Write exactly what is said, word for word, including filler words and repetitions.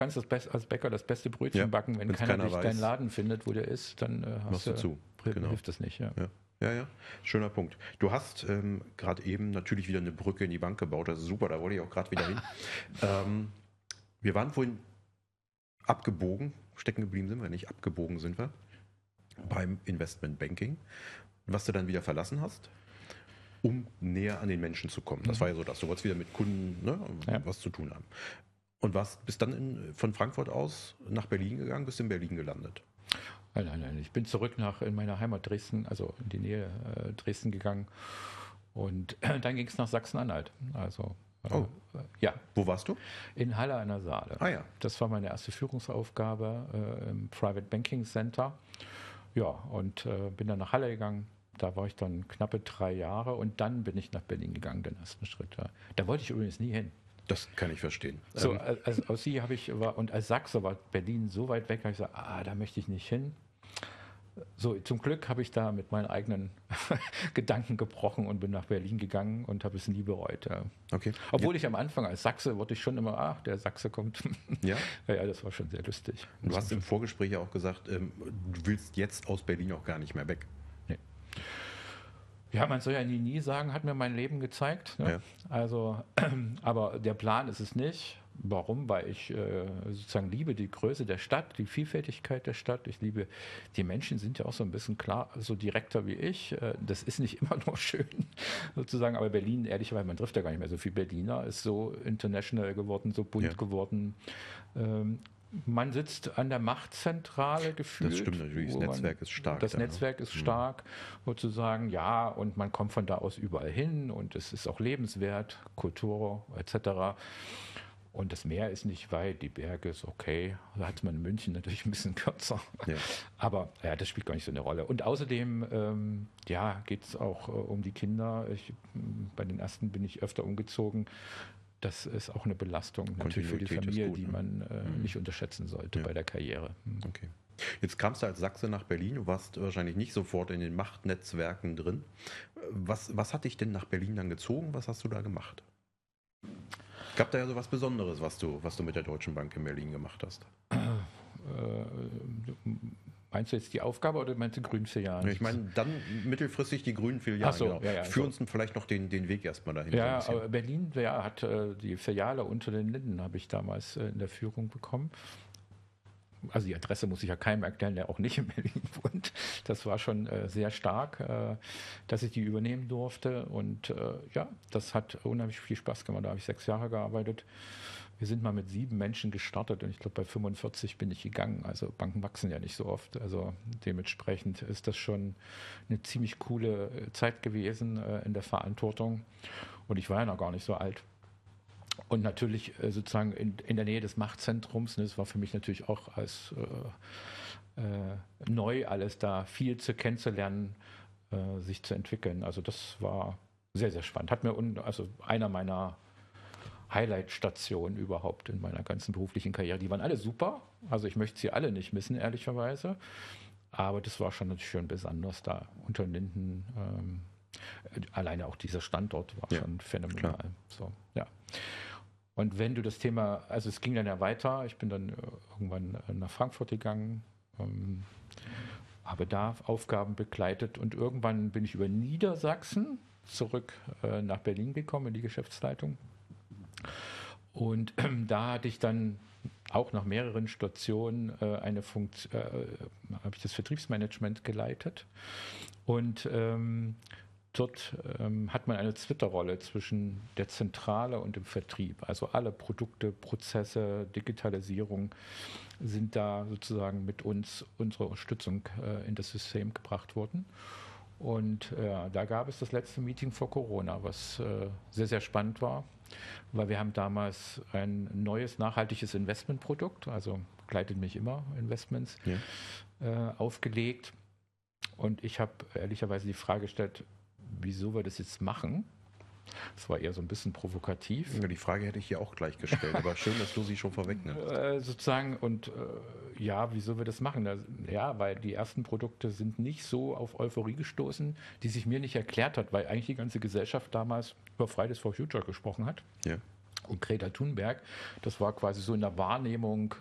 kannst das Best, als Bäcker das beste Brötchen Ja, backen, wenn wenn's keiner, keiner durch weiß. deinen Laden findet, wo der ist, dann äh, hast Machst du zu. Genau. hilft das nicht. Ja. Ja. Ja, ja, schöner Punkt. Du hast ähm, gerade eben natürlich wieder eine Brücke in die Bank gebaut, das ist super, da wollte ich auch gerade wieder hin. ähm, wir waren vorhin abgebogen, stecken geblieben sind wir nicht, abgebogen sind wir beim Investment Banking, was du dann wieder verlassen hast, um näher an den Menschen zu kommen. Das Mhm. war ja so, dass du wolltest wieder mit Kunden ne, Ja. was zu tun haben. Und warst, bist dann in, von Frankfurt aus nach Berlin gegangen, bist in Berlin gelandet. Nein, nein, nein. Ich bin zurück nach in meine Heimat Dresden, also in die Nähe äh, Dresden gegangen. Und dann ging es nach Sachsen-Anhalt. Also äh, Oh. äh, ja, Wo warst du? in Halle an der Saale. Ah ja. Das war meine erste Führungsaufgabe äh, im Private Banking Center. Ja, und äh, bin dann nach Halle gegangen. Da war ich dann knappe drei Jahre und dann bin ich nach Berlin gegangen, den ersten Schritt. Ja. Da wollte ich übrigens nie hin. Das kann ich verstehen. So, Ähm, als aus Sie habe ich, war, und als Sachse war Berlin so weit weg, habe ich gesagt, ah, da möchte ich nicht hin. So, zum Glück habe ich da mit meinen eigenen Gedanken gebrochen und bin nach Berlin gegangen und habe es nie bereut. Ja. okay. Obwohl ich am Anfang als Sachse wurde ich schon immer, ach, der Sachse kommt. Ja. Ja, ja, das war schon sehr lustig. Du hast im Vorgespräch ja auch gesagt, ähm, du willst jetzt aus Berlin auch gar nicht mehr weg. Ja, man soll ja nie, nie sagen, hat mir mein Leben gezeigt. Ne? Ja. Also, aber der Plan ist es nicht. Warum? Weil ich äh, sozusagen liebe die Größe der Stadt, die Vielfältigkeit der Stadt. Ich liebe, die Menschen sind ja auch so ein bisschen klar, so direkter wie ich. Äh, das ist nicht immer nur schön, sozusagen. Aber Berlin, ehrlicherweise, man trifft ja gar nicht mehr so viel Berliner, ist so international geworden, so bunt Ja. geworden. Ähm, Man sitzt an der Machtzentrale gefühlt. Das stimmt natürlich, das wo man- Netzwerk ist stark Das da, ne? Netzwerk ist Mhm. stark, sozusagen, ja, und man kommt von da aus überall hin und es ist auch lebenswert, Kultur et cetera. Und das Meer ist nicht weit, die Berge ist okay. Da hat man in München natürlich ein bisschen kürzer. Ja. Aber ja, das spielt gar nicht so eine Rolle. Und außerdem, ähm, ja, geht es auch äh, um die Kinder. Ich, bei den ersten bin ich öfter umgezogen. Das ist auch eine Belastung natürlich für die Kontinuität ist Familie, gut, die ne? man äh, Mhm. nicht unterschätzen sollte Ja. bei der Karriere. Mhm. Okay. Jetzt kamst du als Sachse nach Berlin, du warst wahrscheinlich nicht sofort in den Machtnetzwerken drin. Was, was hat dich denn nach Berlin dann gezogen? Was hast du da gemacht? Gab da ja so was Besonderes, was du, was du mit der Deutschen Bank in Berlin gemacht hast? Äh, meinst du jetzt die Aufgabe oder meinst du Grünfilialen? Ich meine, dann mittelfristig die grünen Filialen. Ach so, genau. ja, ja, Führ so. uns vielleicht noch den, den Weg erstmal dahin. Ja, so ein aber Berlin ja, hat äh, die Filiale unter den Linden, habe ich damals äh, in der Führung bekommen. Also die Adresse muss ich ja keinem erklären, der auch nicht in Berlin wohnt. Das war schon äh, sehr stark, äh, dass ich die übernehmen durfte. Und äh, ja, das hat unheimlich viel Spaß gemacht. Da habe ich sechs Jahre gearbeitet. Wir sind mal mit sieben Menschen gestartet und ich glaube, bei fünfundvierzig bin ich gegangen. Also Banken wachsen ja nicht so oft. Also dementsprechend ist das schon eine ziemlich coole Zeit gewesen äh, in der Verantwortung. Und ich war ja noch gar nicht so alt. Und natürlich äh, sozusagen in, in der Nähe des Machtzentrums. Ne, das war für mich natürlich auch als äh, äh, neu alles da viel zu kennenzulernen, äh, sich zu entwickeln. Also das war sehr, sehr spannend. Hat mir un, also einer meiner Highlight-Stationen überhaupt in meiner ganzen beruflichen Karriere. Die waren alle super. Also ich möchte sie alle nicht missen, ehrlicherweise. Aber das war schon natürlich schön besonders da unter den Linden. Ähm, alleine auch dieser Standort war Ja, schon phänomenal. klar. So, ja. Und wenn du das Thema, also es ging dann ja weiter, ich bin dann äh, irgendwann äh, nach Frankfurt gegangen, ähm, habe da Aufgaben begleitet und irgendwann bin ich über Niedersachsen zurück äh, nach Berlin gekommen in die Geschäftsleitung. Und ähm, da hatte ich dann auch nach mehreren Stationen äh, eine Funktion, äh, habe ich das Vertriebsmanagement geleitet und ähm, dort ähm, hat man eine Zwitterrolle zwischen der Zentrale und dem Vertrieb. Also alle Produkte, Prozesse, Digitalisierung sind da sozusagen mit uns, unsere Unterstützung äh, in das System gebracht worden. Und äh, da gab es das letzte Meeting vor Corona, was äh, sehr, sehr spannend war, weil wir haben damals ein neues nachhaltiges Investmentprodukt, also begleitet mich immer Investments, Ja. äh, aufgelegt. Und ich habe ehrlicherweise die Frage gestellt, wieso wir das jetzt machen. Das war eher so ein bisschen provokativ. Ja, die Frage hätte ich hier auch gleich gestellt, aber schön, dass du sie schon vorwegnimmst. Äh, sozusagen, und äh, ja, wieso wir das machen? Das, ja, weil die ersten Produkte sind nicht so auf Euphorie gestoßen, die sich mir nicht erklärt hat, weil eigentlich die ganze Gesellschaft damals über Fridays for Future gesprochen hat. Ja. und Greta Thunberg. Das war quasi so in der Wahrnehmung